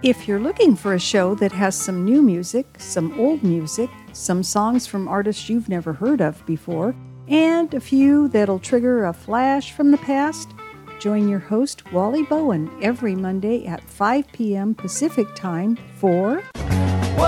If you're looking for a show that has some new music, some old music, some songs from artists you've never heard of before, and a few that'll trigger a flash from the past, join your host Wally Bowen every Monday at 5 p.m. Pacific Time for